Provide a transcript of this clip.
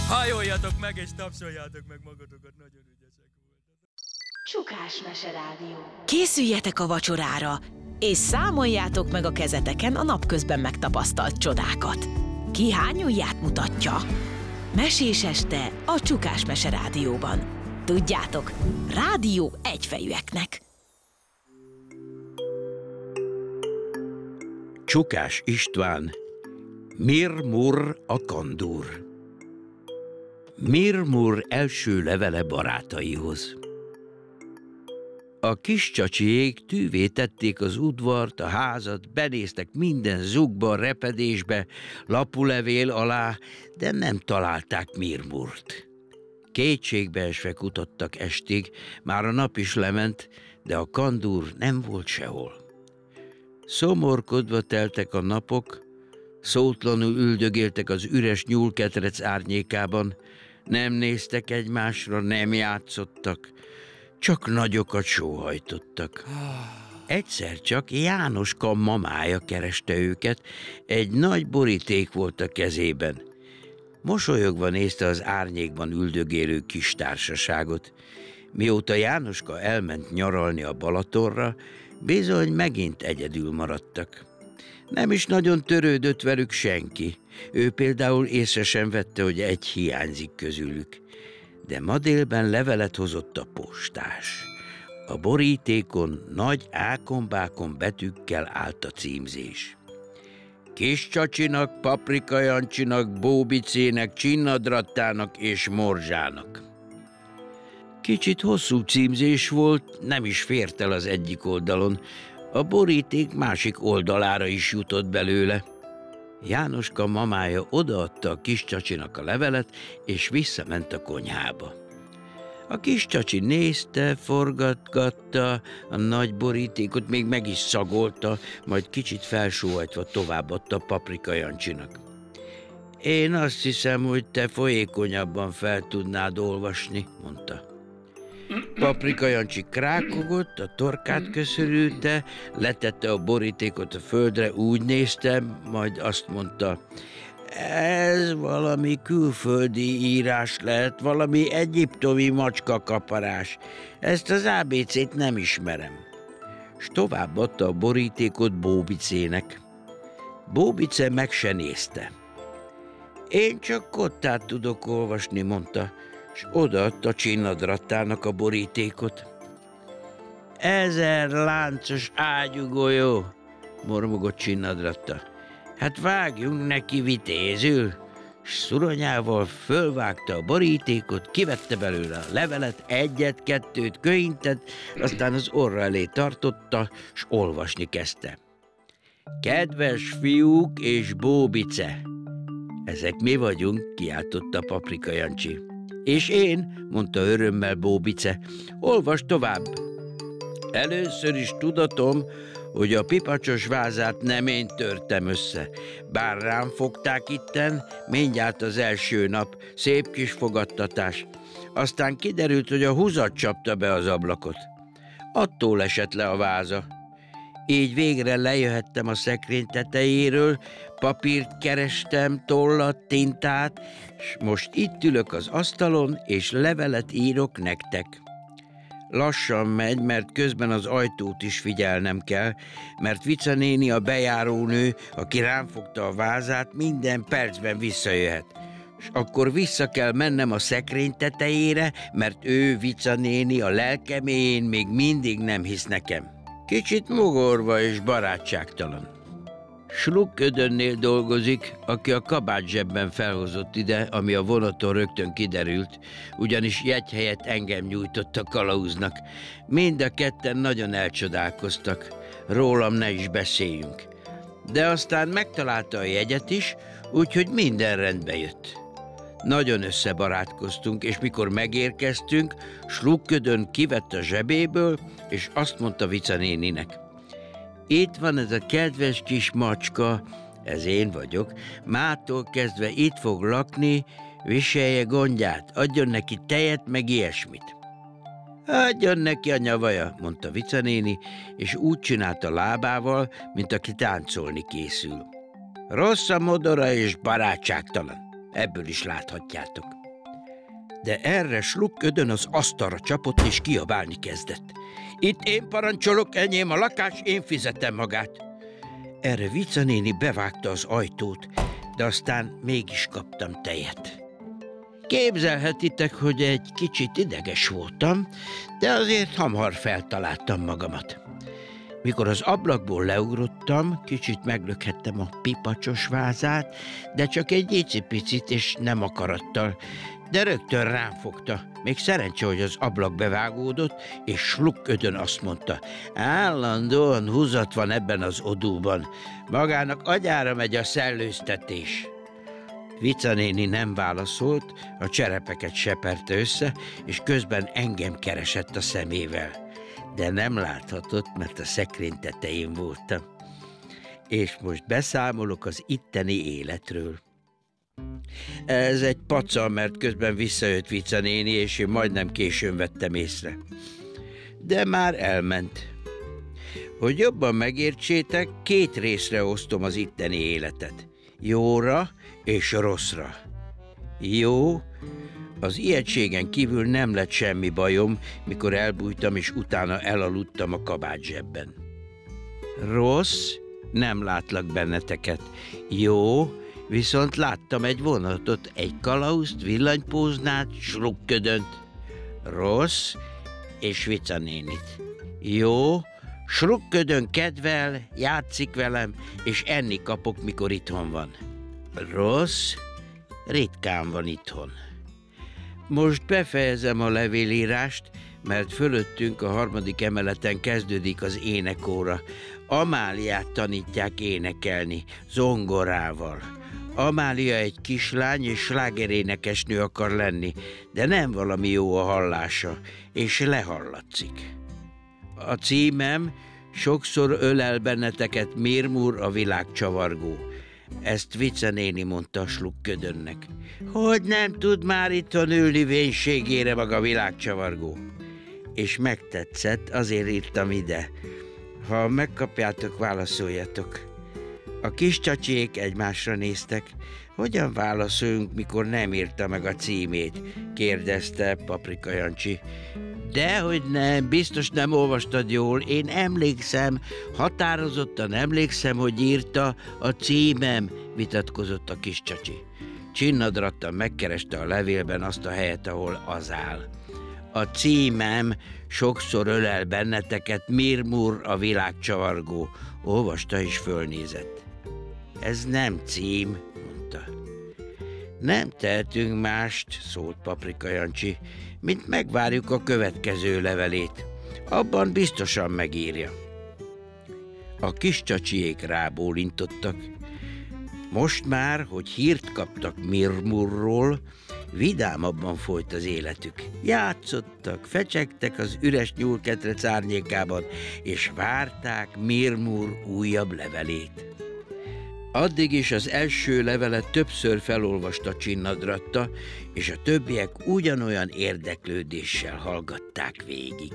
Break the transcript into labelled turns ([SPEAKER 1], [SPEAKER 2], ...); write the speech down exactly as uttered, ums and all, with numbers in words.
[SPEAKER 1] Hajoljatok meg és tapsoljátok meg magatokat, nagyon ügyesek voltatok.
[SPEAKER 2] Csukás Mese Rádió.
[SPEAKER 3] Készüljetek a vacsorára, és számoljátok meg a kezeteken a napközben megtapasztalt csodákat. Ki hány ujját mutatja? Mesés este a Csukás Mese Rádióban. Tudjátok, rádió egyfejűeknek.
[SPEAKER 4] Csukás István, Mir-Mur a kandúr. Mir-Mur első levele barátaihoz. A kis csacsiék tűvé tették az udvart, a házat, benéztek minden zugba, repedésbe, lapulevél alá, de nem találták Mir-Murt. Kétségbeesve kutattak estig, már a nap is lement, de a kandúr nem volt sehol. Szomorkodva teltek a napok, szótlanul üldögéltek az üres nyúlketrec árnyékában, nem néztek egymásra, nem játszottak, csak nagyokat sóhajtottak. Egyszer csak Jánoska mamája kereste őket, egy nagy boríték volt a kezében. Mosolyogva nézte az árnyékban üldögélő kis társaságot. Mióta Jánoska elment nyaralni a Balatonra, bizony megint egyedül maradtak. Nem is nagyon törődött velük senki. Ő például észre sem vette, hogy egy hiányzik közülük. De ma délben levelet hozott a postás. A borítékon nagy ákombákon betűkkel állt a címzés. Kis Csacsinak, Paprika Jancsinak, Bóbicének, Csinnadrattának és Morzsának. Kicsit hosszú címzés volt, nem is fért el az egyik oldalon, a boríték másik oldalára is jutott belőle. Jánoska mamája odaadta a kis Csacsinak a levelet, és visszament a konyhába. A kis Csacsi nézte, forgatgatta a nagy borítékot, még meg is szagolta, majd kicsit felsóhajtva továbbadta Paprika Jancsinak. Én azt hiszem, hogy te folyékonyabban fel tudnád olvasni, mondta. Paprika Jancsi krákogott, a torkát köszörülte, letette a borítékot a földre, úgy nézte, majd azt mondta, ez valami külföldi írás lehet, valami egyiptomi macskakaparás. Ezt az á bé cét nem ismerem. S továbbadta a borítékot Bóbicének. Bóbice meg se nézte. Én csak kottát tudok olvasni, mondta, s odaadta Csinnadrattának a borítékot. Ezer láncos ágyúgolyó, mormogott Csinnadratta. Hát vágjunk neki vitézül, s szuronyával fölvágta a borítékot, kivette belőle a levelet, egyet-kettőt köintett, aztán az orra elé tartotta, s olvasni kezdte. Kedves fiúk és Bóbice! Ezek mi vagyunk, kiáltotta Paprika Jancsi. És én, mondta örömmel Bóbice, olvasd tovább. Először is tudatom, hogy a pipacsos vázát nem én törtem össze. Bár rám fogták itten, mindjárt az első nap, szép kis fogadtatás. Aztán kiderült, hogy a húzat csapta be az ablakot. Attól esett le a váza. Így végre lejöhettem a szekrény tetejéről, papírt kerestem, tollat, tintát, s most itt ülök az asztalon, és levelet írok nektek. Lassan megy, mert közben az ajtót is figyelnem kell, mert Vica néni a bejárónő, aki rám fogta a vázát, minden percben visszajöhet. És akkor vissza kell mennem a szekrény tetejére, mert ő, Vica néni, a lelkeméjén még mindig nem hisz nekem. Kicsit mogorva és barátságtalan. Slukködönnél dolgozik, aki a kabátzsebben felhozott ide, ami a vonaton rögtön kiderült, ugyanis jegy helyett engem nyújtott a kalauznak. Mind a ketten nagyon elcsodálkoztak, rólam ne is beszéljünk. De aztán megtalálta a jegyet is, úgyhogy minden rendbe jött. Nagyon összebarátkoztunk, és mikor megérkeztünk, Slukködön kivett a zsebéből, és azt mondta Vica néninek. Itt van ez a kedves kis macska, ez én vagyok, mától kezdve itt fog lakni, viselje gondját, adjon neki tejet, meg ilyesmit. Adjon neki a nyavaja, mondta Vica néni, és úgy csinálta lábával, mint aki táncolni készül. Rossz a modora és barátságtalan, ebből is láthatjátok. De erre Slukködön az asztalra csapott és kiabálni kezdett. Itt én parancsolok, enyém a lakás, én fizetem magát. Erre Vica néni bevágta az ajtót, de aztán mégis kaptam tejet. Képzelhetitek, hogy egy kicsit ideges voltam, de azért hamar feltaláltam magamat. Mikor az ablakból leugrottam, kicsit meglökhettem a pipacsos vázát, de csak egy icipicit és nem akarattal, de rögtön rám fogta. Még szerencse, hogy az ablak bevágódott, és Slukködön azt mondta, állandóan húzat van ebben az odúban, magának agyára megy a szellőztetés. Vica néni nem válaszolt, a cserepeket seperte össze, és közben engem keresett a szemével. De nem láthatott, mert a szekrény tetején voltam. És most beszámolok az itteni életről. Ez egy paca, mert közben visszajött Vica néni, és én majdnem későn vettem észre. De már elment. Hogy jobban megértsétek, két részre osztom az itteni életet. Jóra és rosszra. Jó, az ijegységen kívül nem lett semmi bajom, mikor elbújtam és utána elaludtam a kabátzsebben. Rossz, nem látlak benneteket. Jó, viszont láttam egy vonatot, egy kalauzt, villanypóznát, Slukködönt. Rossz, és Vica nénit. Jó, Slukködön kedvel, játszik velem, és enni kapok, mikor itthon van. Rossz, ritkán van itthon. Most befejezem a levélírást, mert fölöttünk a harmadik emeleten kezdődik az énekóra. Amáliát tanítják énekelni, zongorával. Amália egy kislány és slágerénekesnő akar lenni, de nem valami jó a hallása, és lehallatszik. A címem Sokszor ölel benneteket Mirmur a világcsavargó. Ezt Vica néni mondta Slukködönnek. Hogy nem tud már itthon ülni vénségére maga világcsavargó? És megtetszett, azért írtam ide. Ha megkapjátok, válaszoljatok. A kis csacsiék egymásra néztek. Hogyan válaszoljunk, mikor nem írta meg a címét? Kérdezte Paprika Jancsi. Dehogy nem, biztos nem olvastad jól. Én emlékszem, határozottan emlékszem, hogy írta a címem, vitatkozott a kis csacsi. Csinnadrattan megkereste a levélben azt a helyet, ahol az áll. A címem Sokszor ölel benneteket Mirmur a világcsavargó. Olvasta és fölnézett. Ez nem cím, mondta. Nem tehetünk mást, szólt Paprika Jancsi, mint megvárjuk a következő levelét. Abban biztosan megírja. A kis csacsiék rábólintottak. Most már, hogy hírt kaptak Mirmurról, vidámabban folyt az életük. Játszottak, fecsegtek az üres nyúlketrec árnyékában, és várták Mirmur újabb levelét. Addig is az első levelet többször felolvasta Csinnadratta, és a többiek ugyanolyan érdeklődéssel hallgatták végig.